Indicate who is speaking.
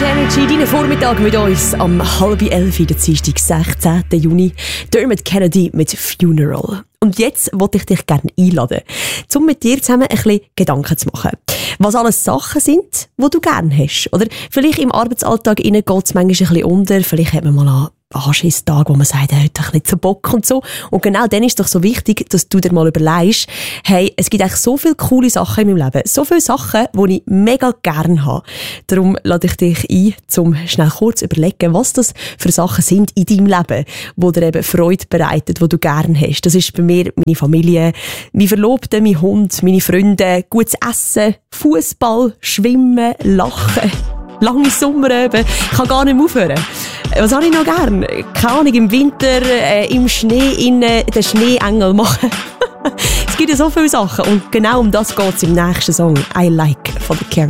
Speaker 1: ist Energy, dein Vormittag mit uns am 10:30, der Dienstag, 16. Juni. Dermot Kennedy mit Funeral. Und jetzt wollte ich dich gerne einladen, um mit dir zusammen ein bisschen Gedanken zu machen. Was alles Sachen sind, die du gerne hast. Oder vielleicht im Arbeitsalltag geht es manchmal ein bisschen unter. Vielleicht hat man mal einen Anschisstag, wo man sagt, heute ein bisschen zu Bock und so. Und genau dann ist es doch so wichtig, dass du dir mal überlegst, hey, es gibt eigentlich so viele coole Sachen in meinem Leben. So viele Sachen, die ich mega gerne habe. Darum lade ich dich ein, um schnell kurz überlegen, was das für Sachen sind in deinem Leben, die dir eben Freude bereiten, die du gerne hast. Das ist bei mir meine Familie, mein Verlobter, mein Hund, meine Freunde, gutes Essen, Fußball, Schwimmen, Lachen. Lange Sommerabend. Ich kann gar nicht mehr aufhören. Was habe ich noch gern? Keine Ahnung, im Winter im Schnee den Schneeengel machen. Es gibt ja so viele Sachen und genau um das geht es im nächsten Song. I Like von The Carrie.